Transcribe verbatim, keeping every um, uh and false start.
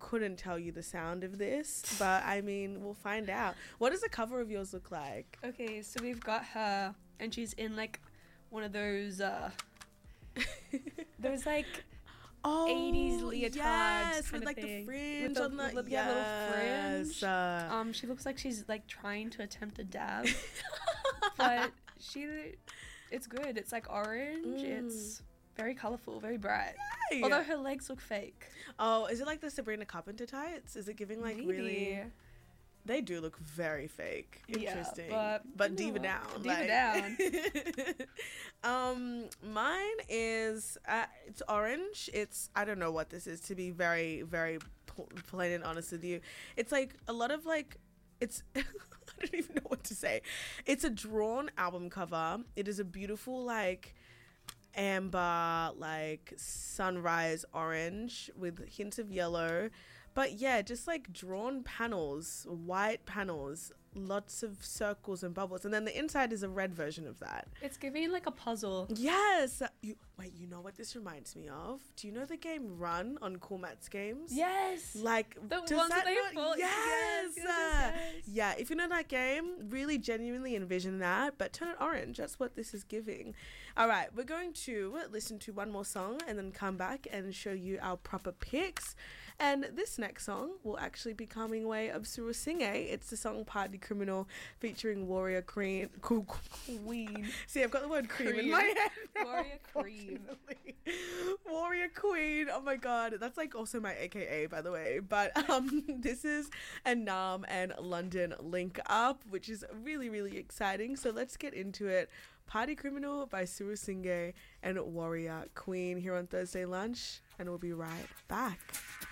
couldn't tell you the sound of this, but I mean, we'll find out. What does the cover of yours look like? Okay, so we've got her, and she's in like one of those, uh, those like oh, eighties leotards yes, kind with of like thing. the fringe with the, on the with the yeah, little fringe. Uh, Um, she looks like she's like trying to attempt a dab, but she, it's good. It's like orange. Mm. It's very colorful, very bright. Yay. Although her legs look fake. Oh, is it like the Sabrina Carpenter tights? Is it giving like Maybe. really? They do look very fake. Interesting. Yeah, but but you diva know, down. diva like. um, mine is uh, it's orange. It's I don't know what this is, to be very very pl- plain and honest with you. It's like a lot of like it's I don't even know what to say. It's a drawn album cover. It is a beautiful like amber, like sunrise orange with hints of yellow, but yeah, just like drawn panels, white panels, lots of circles and bubbles, and then the inside is a red version of that. It's giving like a puzzle. Yes. You wait, you know what this reminds me of? Do you know the game Run on Cool Mats Games? Yes. Like the does ones that that they not- fall. yes. Yes, yes, yes. Yeah, if you know that game, really genuinely envision that, but turn it orange. That's what this is giving. All right, we're going to listen to one more song and then come back and show you our proper picks. And this next song will actually be coming way of Suru Singh. It's the song Party Criminal featuring Warrior Queen. Queen. See, I've got the word cream, Cream. in my head. Warrior Cream. Warrior Queen. Oh my god, that's like also my A K A, by the way. But um, this is a Nam and London link up, which is really really exciting. So let's get into it. Party Criminal by Suru Singh and Warrior Queen here on Thursday Lunch, and we'll be right back.